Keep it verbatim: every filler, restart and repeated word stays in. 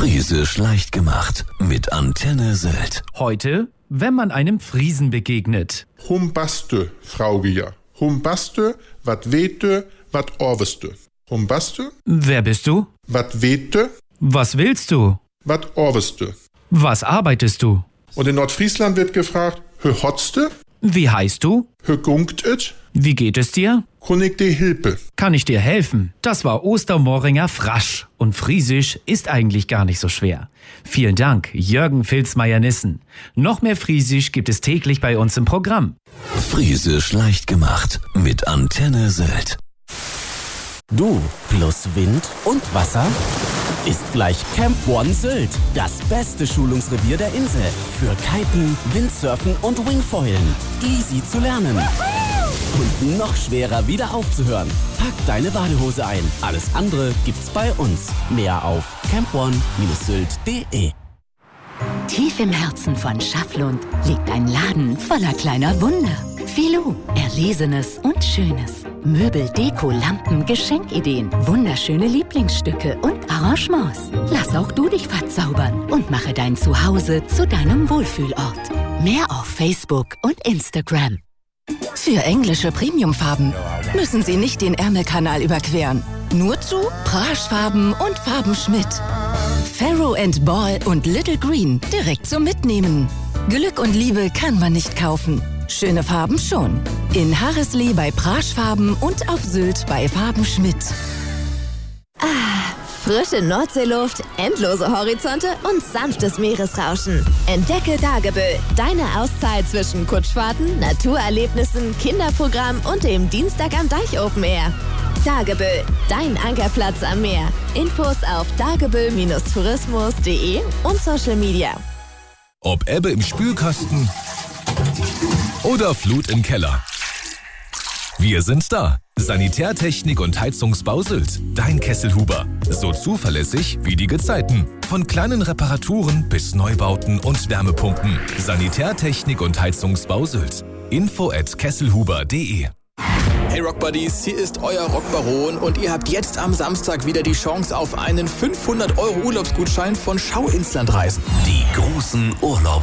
Friesisch leicht gemacht mit Antenne Sylt. Heute, wenn man einem Friesen begegnet. Humbaste, Fraugeja. Humbaste, wat wete, wat orweste. Humbaste? Wer bist du? Wat wete, Was willst du? wat orweste. Was arbeitest du? Und in Nordfriesland wird gefragt, hö hotste, Wie heißt du? hö gunkt et, Wie geht es dir? kunnig de Hilpe. Kann ich dir helfen? Das war Ostermoringer Frasch. Und Friesisch ist eigentlich gar nicht so schwer. Vielen Dank, Jürgen Filzmeier-Nissen. Noch mehr Friesisch gibt es täglich bei uns im Programm. Friesisch leicht gemacht mit Antenne Sylt. Du plus Wind und Wasser ist gleich Camp One Sylt. Das beste Schulungsrevier der Insel. Für Kiten, Windsurfen und Wingfoilen. Easy zu lernen. Und noch schwerer wieder aufzuhören. Pack deine Badehose ein. Alles andere gibt's bei uns. Mehr auf camp one sylt punkt de. Tief im Herzen von Schafflund liegt ein Laden voller kleiner Wunder. Filou, Erlesenes und Schönes. Möbel, Deko, Lampen, Geschenkideen, wunderschöne Lieblingsstücke und Arrangements. Lass auch du dich verzaubern und mache dein Zuhause zu deinem Wohlfühlort. Mehr auf Facebook und Instagram. Für englische Premiumfarben müssen Sie nicht den Ärmelkanal überqueren. Nur zu Praschfarben und Farben Schmidt. Farrow and Ball und Little Green direkt zum Mitnehmen. Glück und Liebe kann man nicht kaufen. Schöne Farben schon. In Harreslee bei Praschfarben und auf Sylt bei Farben Schmidt. Frische Nordseeluft, endlose Horizonte und sanftes Meeresrauschen. Entdecke Dagebüll, deine Auszeit zwischen Kutschfahrten, Naturerlebnissen, Kinderprogramm und dem Dienstag am Deich Open Air. Dagebüll, dein Ankerplatz am Meer. Infos auf dagebüll tourismus punkt de und Social Media. Ob Ebbe im Spülkasten oder Flut im Keller. Wir sind da. Sanitärtechnik und Heizungsbau Sylt. Dein Kesselhuber. So zuverlässig wie die Gezeiten. Von kleinen Reparaturen bis Neubauten und Wärmepumpen. Sanitärtechnik und Heizungsbau Sylt. Info at kesselhuber punkt de. Hey Rockbuddies, hier ist euer Rockbaron und ihr habt jetzt am Samstag wieder die Chance auf einen fünfhundert Euro Urlaubsgutschein von Schau ins Land reisen. Die großen Urlaub